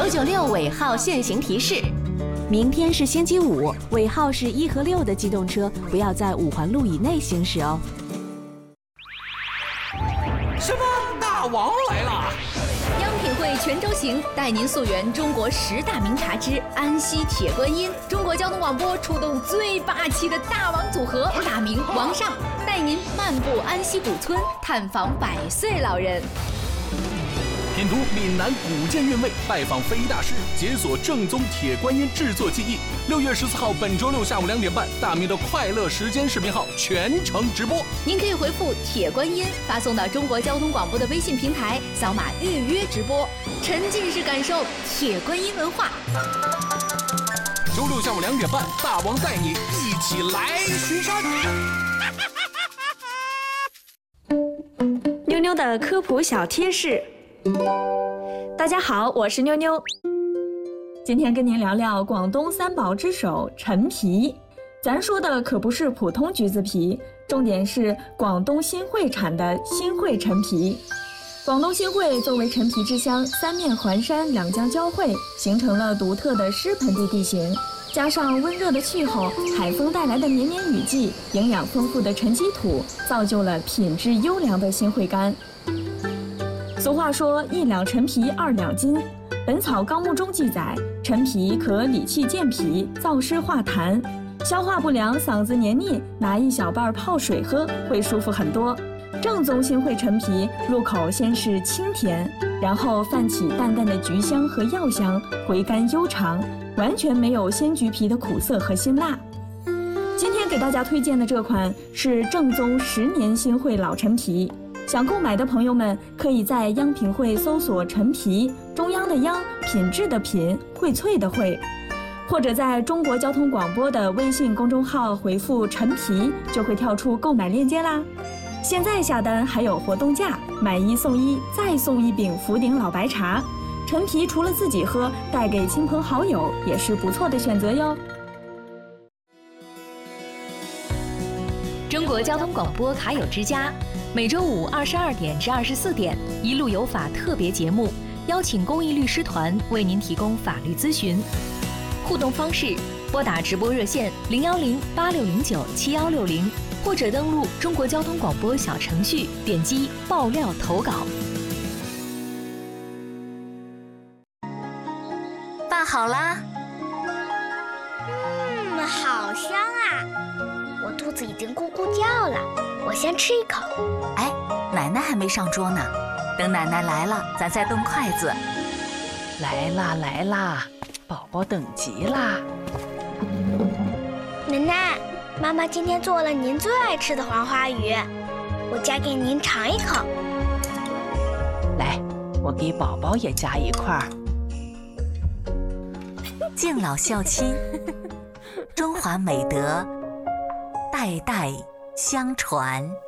996尾号限行提示： 明天是星期五，尾号是1和6的机动车不要在5环路以内行驶哦。 什么？大王来了！ 央品汇全州行带您溯源中国10大名茶之安溪铁观音。中国交通广播出动最霸气的大王组合，大明王上带您漫步安溪古村，探访100岁老人。 品读闽南古建韵味，拜访非遗大师，解锁正宗铁观音制作技艺。6月14号，本周六下午2点半，大明的快乐时间视频号全程直播。您可以回复铁观音发送到中国交通广播的微信平台，扫码预约直播，沉浸式感受铁观音文化。周六下午2点半，大王带你一起来巡山。 妞妞的科普小贴士。大家好，我是妞妞。今天跟您聊聊广东3宝之首陈皮。咱说的可不是普通橘子皮，重点是广东新会产的新会陈皮。广东新会作为陈皮之乡，3面环山，2江交汇，形成了独特的湿盆地地形，加上温热的气候，海风带来的绵绵雨季，营养丰富的沉积土，造就了品质优良的新会柑。俗话说1两陈皮2两金，《本草纲目》中记载，陈皮可理气健脾、燥湿化痰，消化不良、嗓子黏腻，拿1小瓣泡水喝会舒服很多。正宗新会陈皮入口先是清甜，然后泛起淡淡的橘香和药香，回甘悠长，完全没有鲜橘皮的苦涩和辛辣。今天给大家推荐的这款是正宗10年新会老陈皮。想购买的朋友们，可以在央品汇搜索陈皮，中央的央，品质的品，荟萃的荟，或者在中国交通广播的微信公众号回复陈皮，就会跳出购买链接啦。现在下单还有活动价，买1送1，再送1饼福鼎老白茶。陈皮除了自己喝，带给亲朋好友也是不错的选择哟。 中国交通广播卡友之家，每周五22点至24点，一路有法特别节目，邀请公益律师团为您提供法律咨询。互动方式：拨打直播热线010-8609-7160，或者登录中国交通广播小程序，点击爆料投稿。 饭好啦。 好香啊！我肚子已经咕咕叫了，我先吃一口。 哎，奶奶还没上桌呢，等奶奶来了，咱再动筷子。 来啦来啦，宝宝等急啦！ 奶奶，妈妈今天做了您最爱吃的黄花鱼，我夹给您尝一口。 来，我给宝宝也夹一块。 敬老孝亲，中华美德代代相传。